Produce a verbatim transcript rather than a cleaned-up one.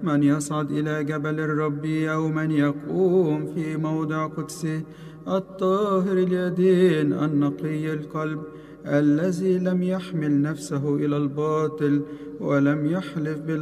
من يصعد إلى جبل الرب أو من يقوم في موضع قدسه، الطاهر اليدين النقي القلب، الذي لم يحمل نفسه إلى الباطل ولم يحلف